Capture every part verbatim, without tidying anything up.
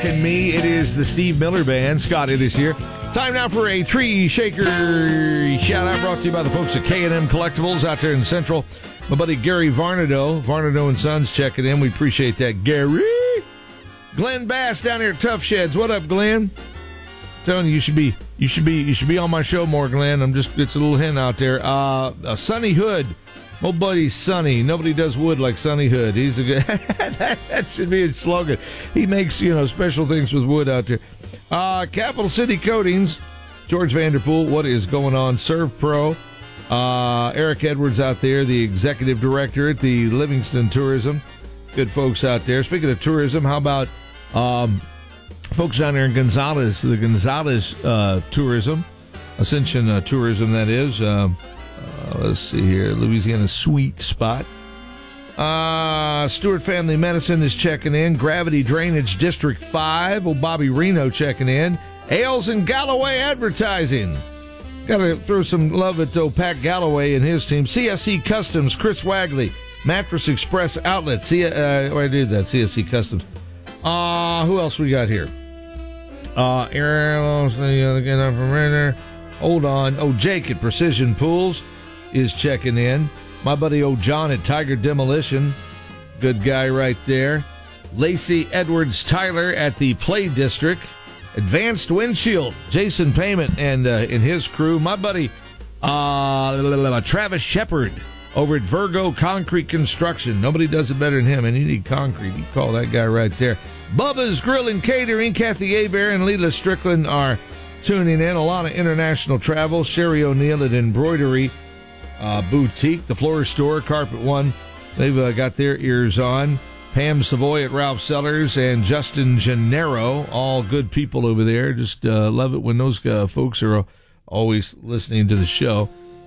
And me, it is the Steve Miller Band. Scott, it is here. Time now for a tree shaker shout-out brought to you by the folks at K and M Collectibles out there in Central. My buddy Gary Varnado, Varnado and Sons checking in. We appreciate that, Gary. Glenn Bass down here at Tough Sheds. What up, Glenn? I'm telling you, you should be, you should be, you should be on my show more, Glenn. I'm just, it's a little hint out there. Uh, uh Sonny Hood. My buddy Sonny. Nobody does wood like Sonny Hood. He's a good. that, that should be his slogan. He makes, you know, special things with wood out there. Uh, Capital City Coatings. George Vanderpool. What is going on? Serve Pro. Uh, Eric Edwards out there, the executive director at the Livingston Tourism. Good folks out there. Speaking of tourism, how about um, folks down there in Gonzales, the Gonzales uh, Tourism, Ascension uh, Tourism, that is. Um, Uh, let's see here. Louisiana Sweet Spot. Uh, Stewart Family Medicine is checking in. Gravity Drainage District five. Old Bobby Reno checking in. Ailes and Galloway Advertising. Got to throw some love at old Pat Galloway and his team. C S C Customs, Chris Wagley. Mattress Express Outlet. C- uh, I did that. C S C Customs. Uh, who else we got here? Uh, Aaron, the other guy from right there. Hold on. Oh, Jake at Precision Pools is checking in. My buddy old John at Tiger Demolition. Good guy right there. Lacey Edwards Tyler at the Play District. Advanced Windshield. Jason Payment and uh, and his crew. My buddy uh, Travis Shepard over at Virgo Concrete Construction. Nobody does it better than him, and you need concrete. You call that guy right there. Bubba's Grill and Catering. Kathy Abear and Leela Strickland are tuning in. A lot of international travel. Sherry O'Neill at Embroidery uh, Boutique, the Floor Store, Carpet One. They've uh, got their ears on. Pam Savoy at Ralph Sellers and Justin Gennaro, all good people over there. Just uh, love it when those uh, folks are always listening to the show.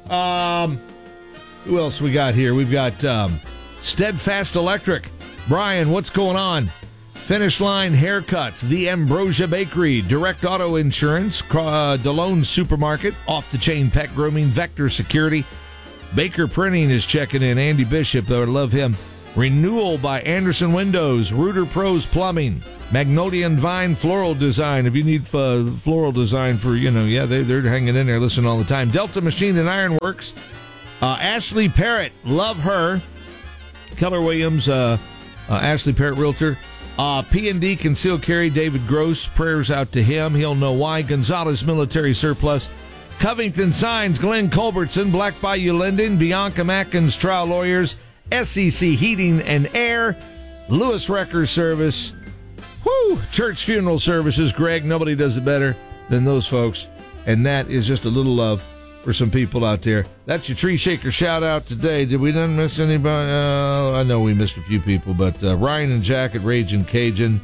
Um, who else we got here? We've got um, Steadfast Electric. Brian, what's going on? Finish Line Haircuts, The Ambrosia Bakery, Direct Auto Insurance, uh, DeLone Supermarket, Off the Chain Pet Grooming, Vector Security, Baker Printing is checking in. Andy Bishop, though, I love him. Renewal by Anderson Windows, Rooter Pros Plumbing, Magnolia and Vine Floral Design. If you need uh, floral design for, you know, yeah, they, they're hanging in there listening all the time. Delta Machine and Ironworks, uh, Ashley Parrott, love her. Keller Williams, uh, uh, Ashley Parrott Realtor. Uh, P and D Concealed Carry, David Gross, prayers out to him. He'll know why. Gonzalez Military Surplus. Covington Signs, Glenn Culbertson, Black Bayou Linden, Bianca Mackins Trial Lawyers, S E C Heating and Air, Lewis Wrecker Service, whoo, Church Funeral Services. Greg, nobody does it better than those folks. And that is just a little love for some people out there. That's your Tree Shaker shout-out today. Did we not miss anybody? Uh, I know we missed a few people, but uh, Ryan and Jack at Ragin' Cajun.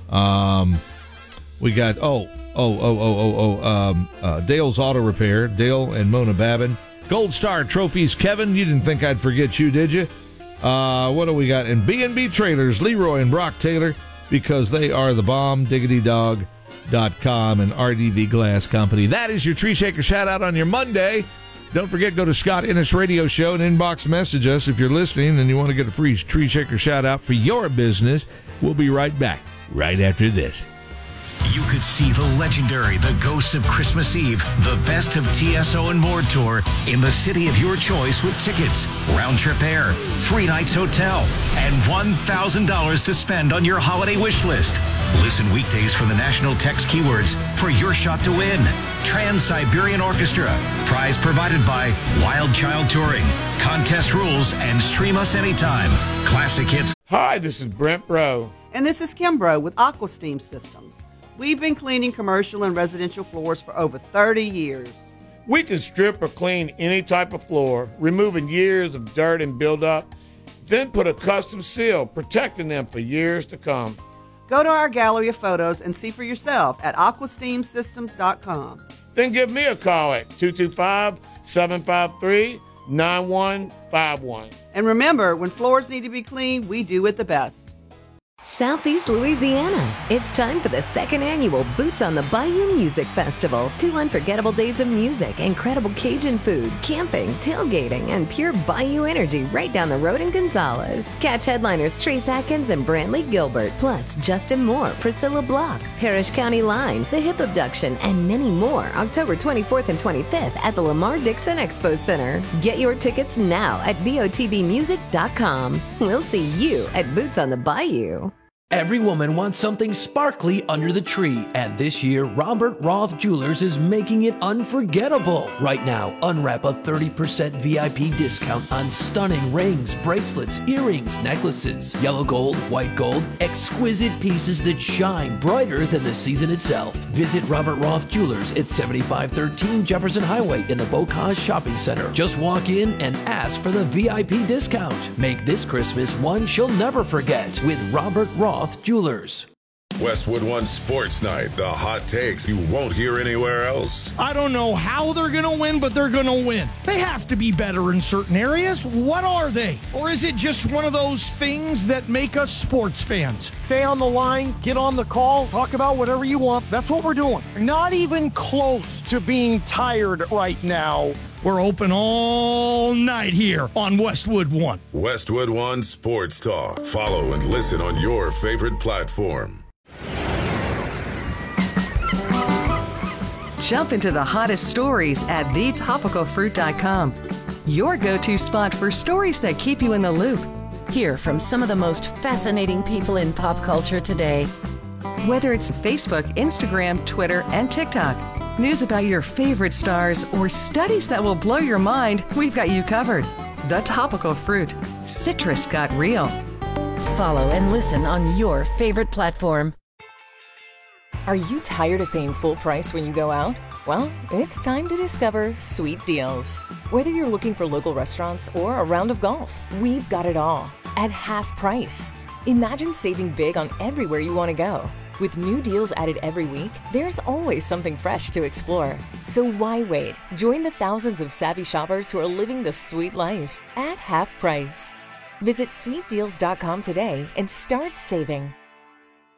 Um, we got, oh, oh, oh, oh, oh, oh, um, uh, Dale's Auto Repair, Dale and Mona Babin. Gold Star Trophies, Kevin. You didn't think I'd forget you, did you? Uh, what do we got? And B and B Trailers, Leroy and Brock Taylor, because they are the bomb, diggity dog dot com and R D V Glass Company. That is your Tree Shaker shout-out on your Monday. Don't forget, go to Scott Ennis Radio Show and inbox message us if you're listening and you want to get a free Tree Shaker shout-out for your business. We'll be right back, right after this. You could see the legendary The Ghosts of Christmas Eve, the Best of T S O and More tour in the city of your choice with tickets, round-trip air, three nights hotel, and one thousand dollars to spend on your holiday wish list. Listen weekdays for the national text keywords for your shot to win. Trans-Siberian Orchestra. Prize provided by Wild Child Touring. Contest rules and stream us anytime. Classic hits. Hi, this is Brent Bro. And this is Kim Bro with AquaSteam Systems. We've been cleaning commercial and residential floors for over thirty years. We can strip or clean any type of floor, removing years of dirt and buildup, then put a custom seal, protecting them for years to come. Go to our gallery of photos and see for yourself at aqua steam systems dot com. Then give me a call at two two five, seven five three, nine one five one. And remember, when floors need to be cleaned, we do it the best. Southeast Louisiana. It's time for the second annual Boots on the Bayou Music Festival. Two unforgettable days of music, incredible Cajun food, camping, tailgating, and pure Bayou energy right down the road in Gonzales. Catch headliners Trace Atkins and Brantley Gilbert, plus Justin Moore, Priscilla Block, Parrish County Line, The Hip Abduction, and many more October twenty-fourth and twenty-fifth at the Lamar Dixon Expo Center. Get your tickets now at B O T B music dot com. We'll see you at Boots on the Bayou. Every woman wants something sparkly under the tree, and this year, Robert Roth Jewelers is making it unforgettable. Right now, unwrap a thirty percent V I P discount on stunning rings, bracelets, earrings, necklaces, yellow gold, white gold, exquisite pieces that shine brighter than the season itself. Visit Robert Roth Jewelers at seventy-five thirteen Jefferson Highway in the Bocage Shopping Center. Just walk in and ask for the V I P discount. Make this Christmas one she'll never forget with Robert Roth Jewelers. Westwood One Sports Night, the hot takes you won't hear anywhere else. I don't know how they're going to win, but they're going to win. They have to be better in certain areas. What are they? Or is it just one of those things that make us sports fans? Stay on the line, get on the call, talk about whatever you want. That's what we're doing. Not even close to being tired right now. We're open all night here on Westwood One. Westwood One Sports Talk. Follow and listen on your favorite platform. Jump into the hottest stories at the topical fruit dot com. Your go-to spot for stories that keep you in the loop. Hear from some of the most fascinating people in pop culture today. Whether it's Facebook, Instagram, Twitter, and TikTok, news about your favorite stars, or studies that will blow your mind, we've got you covered. The Topical Fruit. Citrus got real. Follow and listen on your favorite platform. Are you tired of paying full price when you go out? Well, it's time to discover Sweet Deals. Whether you're looking for local restaurants or a round of golf, we've got it all at half price. Imagine saving big on everywhere you want to go. With new deals added every week, there's always something fresh to explore. So why wait? Join the thousands of savvy shoppers who are living the sweet life at half price. Visit sweet deals dot com today and start saving.